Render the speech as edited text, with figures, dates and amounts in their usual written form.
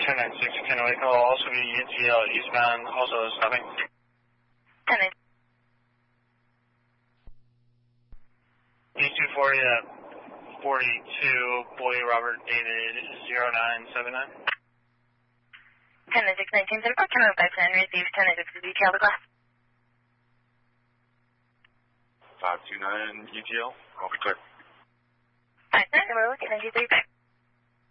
1096, can we call also be UGL eastbound, also stopping? 1096. E240 at 42, Boy Robert David 0979. 1096, 1974, turn 59, receive 1096, detail the glass. 529 UGL, I'll be clear. 59, number 93 back.